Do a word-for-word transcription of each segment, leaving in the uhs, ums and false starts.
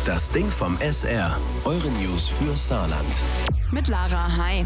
Das Ding vom S R. Eure News für Saarland. Mit Lara, hi.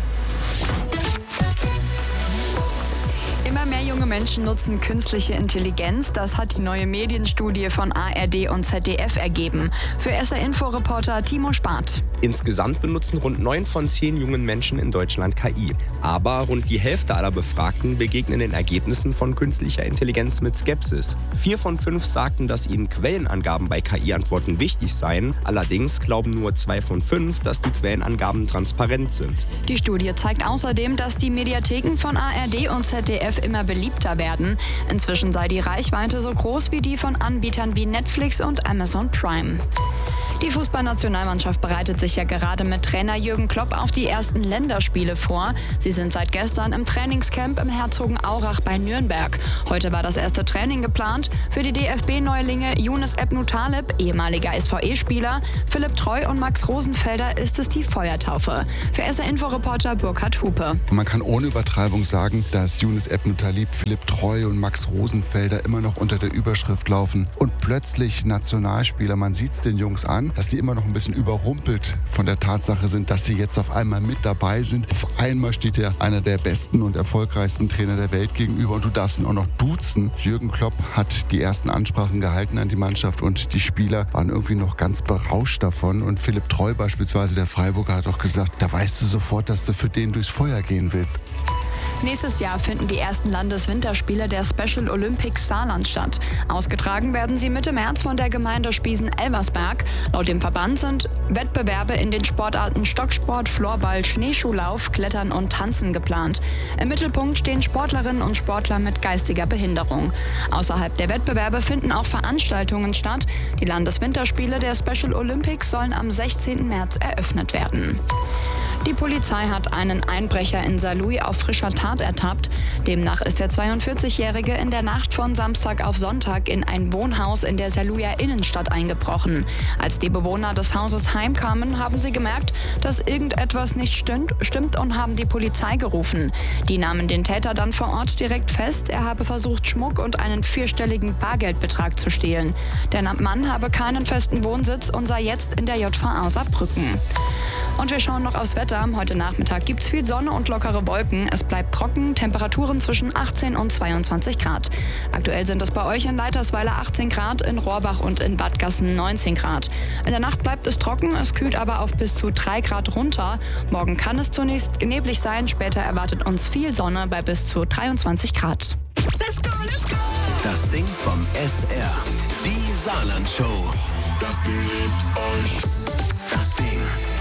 Immer mehr junge Menschen nutzen künstliche Intelligenz. Das hat die neue Medienstudie von A R D und Z D F ergeben. Für S R-Info-Reporter Timo Spath. Insgesamt benutzen rund neun von zehn jungen Menschen in Deutschland K I. Aber rund die Hälfte aller Befragten begegnen den Ergebnissen von künstlicher Intelligenz mit Skepsis. Vier von fünf sagten, dass ihnen Quellenangaben bei K I-Antworten wichtig seien. Allerdings glauben nur zwei von fünf, dass die Quellenangaben transparent sind. Die Studie zeigt außerdem, dass die Mediatheken von A R D und Z D F immer beliebter werden. Inzwischen sei die Reichweite so groß wie die von Anbietern wie Netflix und Amazon Prime. Die Fußballnationalmannschaft bereitet sich ja gerade mit Trainer Jürgen Klopp auf die ersten Länderspiele vor. Sie sind seit gestern im Trainingscamp im Herzogenaurach bei Nürnberg. Heute war das erste Training geplant. Für die D F B-Neulinge Younes Ebnou-Taleb, ehemaliger S V E-Spieler, Philipp Treu und Max Rosenfelder ist es die Feuertaufe. Für S R-Info-Reporter Burkhard Hupe. Man kann ohne Übertreibung sagen, dass Younes Ebnou-Taleb, Philipp Treu und Max Rosenfelder immer noch unter der Überschrift laufen und plötzlich Nationalspieler. Man sieht es den Jungs an, dass sie immer noch ein bisschen überrumpelt von der Tatsache sind, dass sie jetzt auf einmal mit dabei sind. Auf einmal steht er einer der besten und erfolgreichsten Trainer der Welt gegenüber und du darfst ihn auch noch duzen. Jürgen Klopp hat die ersten Ansprachen gehalten an die Mannschaft und die Spieler waren irgendwie noch ganz berauscht davon. Und Philipp Treu beispielsweise, der Freiburger, hat auch gesagt, da weißt du sofort, dass du für den durchs Feuer gehen willst. Nächstes Jahr finden die ersten Landeswinterspiele der Special Olympics Saarland statt. Ausgetragen werden sie Mitte März von der Gemeinde Spiesen-Elversberg. Laut dem Verband sind Wettbewerbe in den Sportarten Stocksport, Floorball, Schneeschuhlauf, Klettern und Tanzen geplant. Im Mittelpunkt stehen Sportlerinnen und Sportler mit geistiger Behinderung. Außerhalb der Wettbewerbe finden auch Veranstaltungen statt. Die Landeswinterspiele der Special Olympics sollen am sechzehnten März eröffnet werden. Die Polizei hat einen Einbrecher in Saarlouis auf frischer Tat ertappt. Demnach ist der zweiundvierzigjährige in der Nacht von Samstag auf Sonntag in ein Wohnhaus in der Saarlouier Innenstadt eingebrochen. Als die Bewohner des Hauses heimkamen, haben sie gemerkt, dass irgendetwas nicht stimmt, stimmt und haben die Polizei gerufen. Die nahmen den Täter dann vor Ort direkt fest. Er habe versucht, Schmuck und einen vierstelligen Bargeldbetrag zu stehlen. Der Mann habe keinen festen Wohnsitz und sei jetzt in der J V A Saarbrücken. Und wir schauen noch aufs Wetter. Heute Nachmittag gibt es viel Sonne und lockere Wolken. Es bleibt trocken, Temperaturen zwischen achtzehn und zweiundzwanzig Grad. Aktuell sind es bei euch in Leitersweiler achtzehn Grad, in Rohrbach und in Bad Gassen neunzehn Grad. In der Nacht bleibt es trocken, es kühlt aber auf bis zu drei Grad runter. Morgen kann es zunächst neblig sein, später erwartet uns viel Sonne bei bis zu dreiundzwanzig Grad. Let's go, let's go! Das Ding vom S R. Die Saarland-Show. Das Ding liebt euch. Das Ding.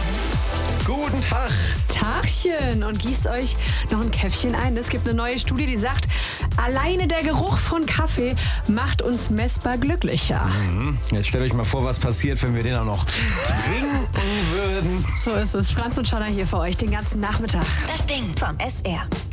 Guten Tag. Tagchen und gießt euch noch ein Käffchen ein. Es gibt eine neue Studie, die sagt, alleine der Geruch von Kaffee macht uns messbar glücklicher. Mhm. Jetzt stellt euch mal vor, was passiert, wenn wir den auch noch trinken würden. So ist es. Franz und Schanna hier für euch den ganzen Nachmittag. Das Ding vom S R.